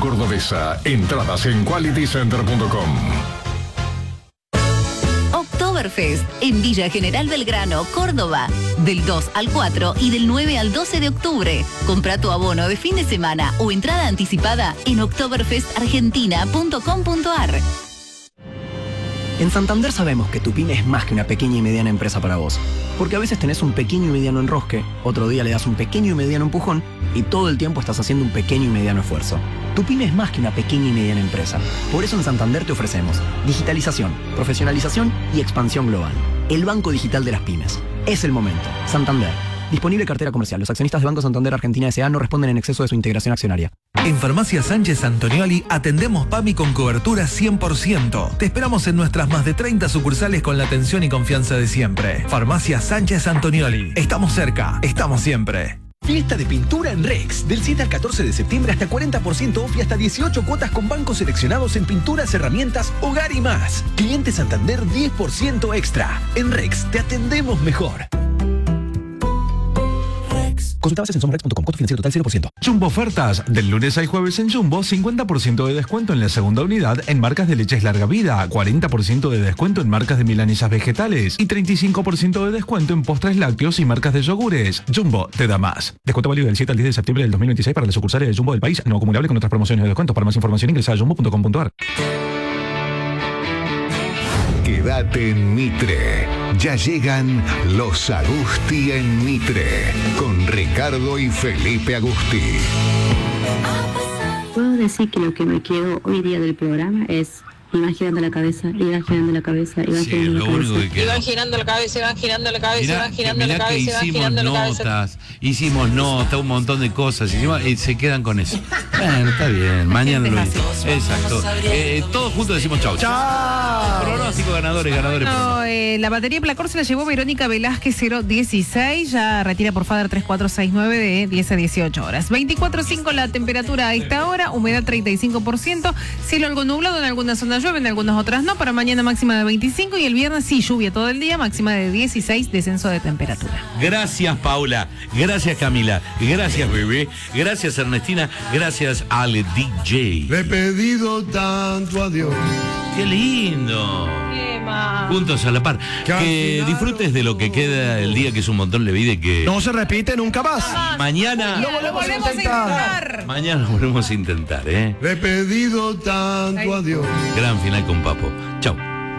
cordobesa. Entradas en qualitycenter.com. Oktoberfest en Villa General Belgrano, Córdoba, del 2 al 4 y del 9 al 12 de octubre. Compra tu abono de fin de semana o entrada anticipada en oktoberfestargentina.com.ar. En Santander sabemos que tu pyme es más que una pequeña y mediana empresa para vos. Porque a veces tenés un pequeño y mediano enrosque, otro día le das un pequeño y mediano empujón y todo el tiempo estás haciendo un pequeño y mediano esfuerzo. Tu pyme es más que una pequeña y mediana empresa. Por eso en Santander te ofrecemos digitalización, profesionalización y expansión global. El banco digital de las pymes. Es el momento. Santander. Disponible cartera comercial. Los accionistas de Banco Santander Argentina S.A. no responden en exceso de su integración accionaria. En Farmacia Sánchez Antonioli atendemos PAMI con cobertura 100%. Te esperamos en nuestras más de 30 sucursales con la atención y confianza de siempre. Farmacia Sánchez Antonioli. Estamos cerca, estamos siempre. Fiesta de pintura en Rex. Del 7 al 14 de septiembre hasta 40% off y hasta 18 cuotas con bancos seleccionados en pinturas, herramientas, hogar y más. Cliente Santander 10% extra. En Rex te atendemos mejor. Consulta bases en somrex.com. Costo financiero total 0%. Jumbo ofertas. Del lunes al jueves en Jumbo, 50% de descuento en la segunda unidad en marcas de leches larga vida, 40% de descuento en marcas de milanesas vegetales y 35% de descuento en postres lácteos y marcas de yogures. Jumbo te da más. Descuento válido del 7 al 10 de septiembre del 2026 para las sucursales de Jumbo del país, no acumulable con otras promociones de descuento. Para más información ingresa a jumbo.com.ar. Quédate en Mitre. Ya llegan los Agusti en Mitre, con Ricardo y Felipe Agusti. Puedo decir que lo que me quedo hoy día del programa es iban girando la cabeza, iban girando la cabeza, iban girando la cabeza. Iban girando la cabeza, iban girando la cabeza, iban girando la cabeza, iban girando la cabeza. Hicimos notas, un montón de cosas, y se quedan con eso. Bueno, está bien, mañana lo hicimos. Exacto. Todos juntos decimos chau. ¡Chau! Pronóstico ganadores. No, la batería Placor se la llevó Verónica Velázquez 016, ya retira por Fader 3469 de 10 a 18 horas. 24.5 la temperatura a esta hora, humedad 35%, cielo algo nublado, en algunas zonas llueve, en algunas otras no. Para mañana máxima de 25 y el viernes sí, lluvia todo el día, máxima de 16, descenso de temperatura. Gracias, Paula. Gracias, Camila. Gracias, bebé. Gracias, Ernestina. Gracias, Ale DJ. Le he pedido tanto a Dios. ¡Qué lindo! Juntos a la par. Que disfrutes de lo que queda el día, que es un montón de vida y que... No se repite nunca más. Mañana... Lo volvemos a intentar. Mañana lo volvemos a intentar, ¿eh? Le he pedido tanto a Dios. Gran final con Papo. Chau.